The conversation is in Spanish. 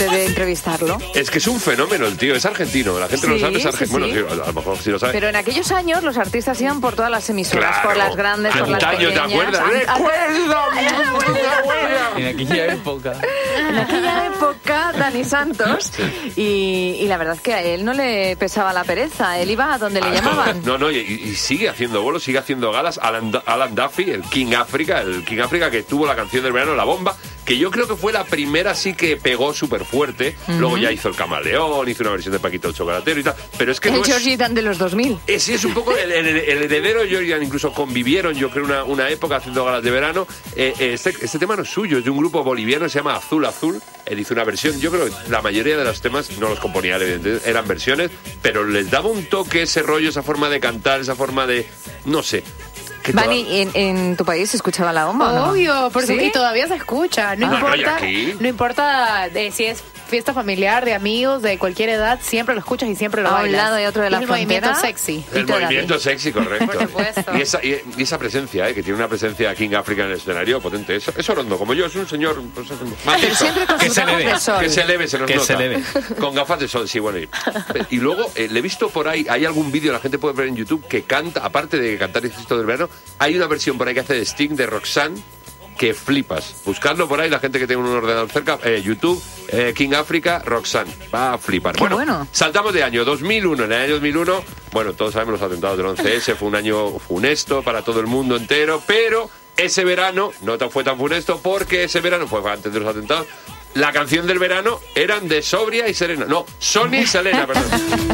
suerte de entrevistarlo. Es que es un fenómeno el tío, es argentino, la gente no lo sabe, es argentino. Sí. Bueno, sí, a lo mejor sí lo sabe. Pero en aquellos años los artistas iban por todas las emisoras, Claro. por las grandes, por las Antaño, pequeñas. ¿te acuerdas? En aquella época. En aquella época, Dani Santos, y la verdad es que a él no le pesaba la pereza, él iba a donde le llamaban. No, y sigue haciendo bolos, sigue haciendo galas. Alan Duffy, el King África que tuvo la canción del verano, La Bomba, que yo creo que fue la primera sí que pegó súper fuerte. Luego ya hizo El Camaleón, hizo una versión de Paquito el Chocolatero y tal. Pero es que El Georgie Dan de los 2000. Sí, es un poco el heredero de Georgie Dan. Incluso convivieron, yo creo, una época haciendo galas de verano. Este tema no es suyo, es de un grupo boliviano que se llama Azul Azul. Él hizo una versión, yo creo que la mayoría de los temas no los componía él, evidentemente, eran versiones, pero les daba un toque, ese rollo, esa forma de cantar, esa forma de, no sé. Vani, ¿en tu país se escuchaba La Bomba o no? Obvio, porque ¿Sí? y todavía se escucha. No importa si es fiesta familiar, de amigos, de cualquier edad, siempre lo escuchas y siempre lo A un bailas. lado y otro de la es el frontera. movimiento sexy. El movimiento sexy, correcto. Por supuesto. Y esa presencia, que tiene una presencia King África en el escenario potente. Es Orondo, como yo, es un señor pues, Pero siempre con sus gafas de sol. que se eleve, se nos Que nota. se eleve. Con gafas de sol, sí, bueno. Y luego, le he visto por ahí, hay algún vídeo, la gente puede ver en YouTube, que canta, aparte de cantar el Cristo del Verano, hay una versión por ahí que hace de Sting, de Roxanne, que flipas. Buscadlo por ahí, la gente que tenga un ordenador cerca, YouTube, King África, Roxanne. Va a flipar. Qué bueno. Saltamos de año 2001. En el año 2001, bueno, todos sabemos los atentados del 11S, fue un año funesto para todo el mundo entero, pero ese verano no fue tan funesto porque ese verano fue antes de los atentados. La canción del verano eran de Sobria y Serena. No, Sonia y Selena, perdón.